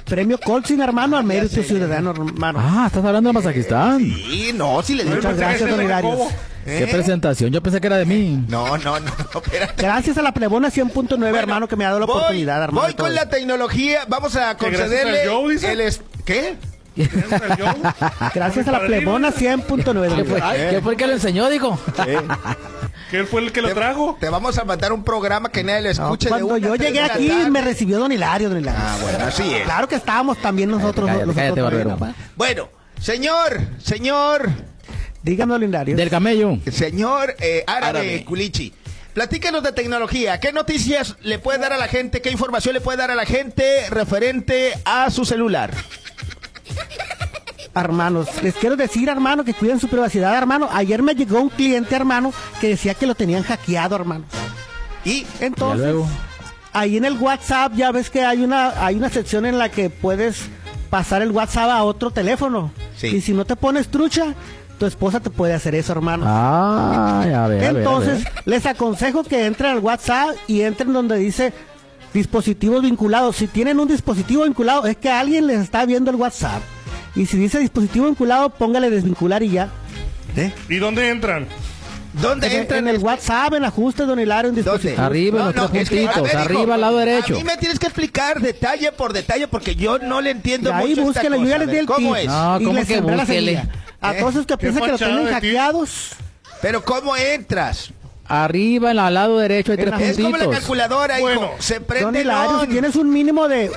Premio Colsin, hermano, al mérito ciudadano, hermano. ¿Estás hablando de Mazajistán? Sí, no, si le digo. Muchas gracias, don Hilario. ¿Qué presentación? Yo pensé que era de mí. No, espérate. Gracias a la plebona 100.9, Bueno, hermano, que me ha dado la oportunidad, hermano. Voy con la tecnología, vamos a concederle ¿qué? Gracias a la plebona 100.9. ¿Qué fue el que lo enseñó, dijo? ¿Qué fue el que lo trajo? Te vamos a mandar un programa que nadie lo escuche. Cuando yo llegué aquí me recibió don Hilario. Bueno, así es. Claro que estábamos también nosotros. Cállate, barbero. Bueno, señor. Dígame, don Hilario. Del camello. Señor Árabe Culichi. Platícanos de tecnología. ¿Qué noticias le puede dar a la gente? ¿Qué información le puede dar a la gente referente a su celular? Hermanos, les quiero decir, hermano, que cuiden su privacidad, hermano. Ayer me llegó un cliente, hermano, que decía que lo tenían hackeado, hermano. Y entonces, ahí en el WhatsApp ya ves que hay una sección en la que puedes pasar el WhatsApp a otro teléfono. Sí. Y si no te pones trucha, tu esposa te puede hacer eso, hermano. Ya ver. Entonces, les aconsejo que entren al WhatsApp y entren donde dice dispositivos vinculados. Si tienen un dispositivo vinculado, es que alguien les está viendo el WhatsApp. Y si dice dispositivo vinculado, póngale desvincular y ya. ¿Y dónde entran? ¿Dónde entran? En el WhatsApp, en ajustes, don Hilario, en dispositivo. Arriba, en los tres puntitos. Arriba, al lado derecho. A mí me tienes que explicar detalle por detalle porque yo no le entiendo mucho. Ahí búsquele, yo ya les di el ¿Cómo tip. es? No, ¿cómo que búsquele? A todos los que piensan que lo tienen hackeados. Pero ¿cómo entras? Arriba, al lado derecho hay tres puntitos. Es como la calculadora, hijo. Se prende. Don Hilario, si tienes un mínimo de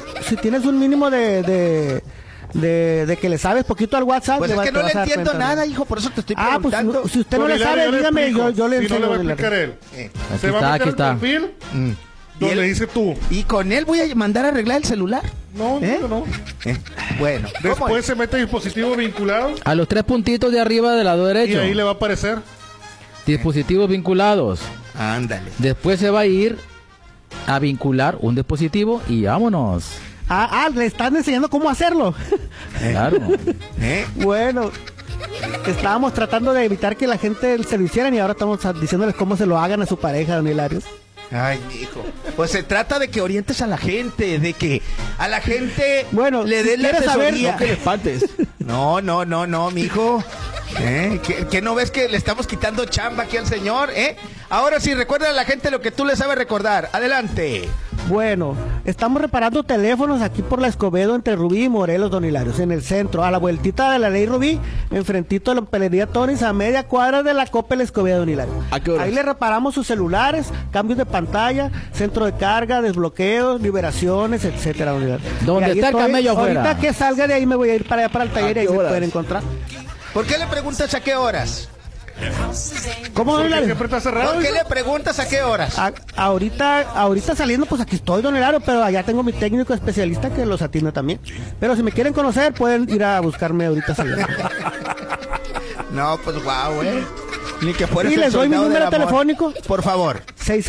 que le sabes poquito al WhatsApp. Pues es que no le entiendo nada, hijo, por eso te estoy preguntando. Pues si usted no le sabe, dígame, yo le enseño. No le voy a explicar él. Se va a meter el perfil donde dice tú. ¿Y con él voy a mandar a arreglar el celular? No. Bueno. Después se mete dispositivo vinculado. A los tres puntitos de arriba del lado derecho. Y ahí le va a aparecer dispositivos vinculados. Ándale. Después se va a ir a vincular un dispositivo y vámonos. Le están enseñando cómo hacerlo. Claro. Bueno, estábamos tratando de evitar que la gente se lo hicieran y ahora estamos diciéndoles cómo se lo hagan a su pareja, don Hilario. Ay, hijo. Pues se trata de que orientes a la gente, de que a la gente le des la asesoría. No que le espantes. No, mijo. ¿Que no ves que le estamos quitando chamba aquí al señor? Ahora sí, recuerda a la gente lo que tú le sabes recordar. Adelante. Bueno, estamos reparando teléfonos aquí por la Escobedo entre Rubí y Morelos, don Hilario, en el centro, a la vueltita de la Ley Rubí, enfrentito de la pelería Tonis, a media cuadra de la Coppel Escobedo, don Hilario. Ahí le reparamos sus celulares, cambios de pantalla, centro de carga, desbloqueos, liberaciones, etcétera, don Hilario. ¿Dónde está el camello afuera? Ahorita que salga de ahí me voy a ir para allá para el taller y ahí me pueden encontrar. ¿Por qué le preguntas a qué horas? ¿Cómo, don Hilario? ¿Siempre está cerrado? ¿Por qué le preguntas a qué horas? Ahorita saliendo, pues aquí estoy, don Hilario, pero allá tengo mi técnico especialista que los atiende también. Pero si me quieren conocer, pueden ir a buscarme ahorita saliendo. No, pues guau, Ni que fuera. Y les doy mi número telefónico. Por favor.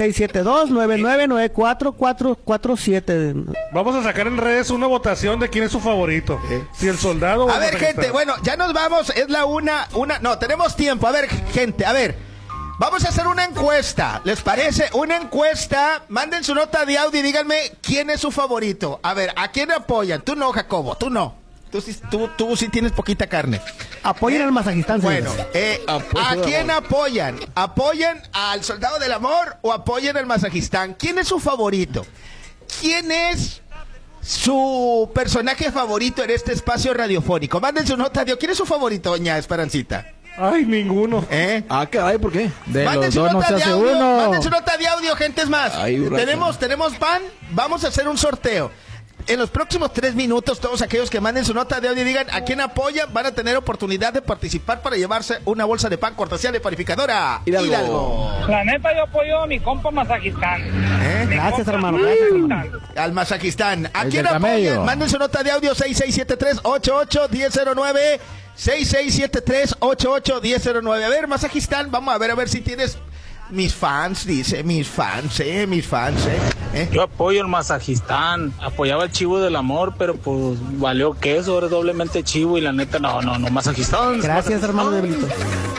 6672-9994-447. Vamos a sacar en redes una votación de quién es su favorito. Si el soldado o A ver, gente, bueno, ya nos vamos. Es la una. No, tenemos tiempo. A ver, gente, vamos a hacer una encuesta. ¿Les parece? Una encuesta. Manden su nota de audio y díganme quién es su favorito. A ver, ¿a quién apoyan? Tú no, Jacobo, tú no. Tú sí tienes poquita carne. Apoyen al Mazajistán. Bueno, ¿a quién apoyan? ¿Apoyan al Soldado del Amor o apoyan al Mazajistán? ¿Quién es su favorito? ¿Quién es su personaje favorito en este espacio radiofónico? Manden su nota de audio. ¿Quién es su favorito, doña Esperancita? Ay, ninguno. Caray, ¿por qué? De manden los dos no se hace uno. Manden su nota de audio, gente. Es más, tenemos pan. Vamos a hacer un sorteo. En los próximos 3 minutos, todos aquellos que manden su nota de audio y digan a quién apoyan, van a tener oportunidad de participar para llevarse una bolsa de pan cortesía de Panificadora Hidalgo. La neta, yo apoyo a mi compa Mazajistán. Gracias, hermano. Al Mazajistán. ¿A quién apoyan? Manden su nota de audio 6673-881009. 6673-881009. A ver, Mazajistán, vamos a ver si tienes... Mis fans, dice, mis fans. Yo apoyo al Mazajistán, apoyaba al Chivo del Amor, pero pues valió queso, eres doblemente chivo y la neta, no, Mazajistán. Gracias, hermano de Brito.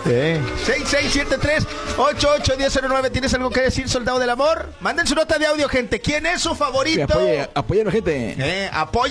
6673-881009. ¿Tienes algo que decir, Soldado del Amor? Manden su nota de audio, gente. ¿Quién es su favorito? Apoyen, gente. Apoyen.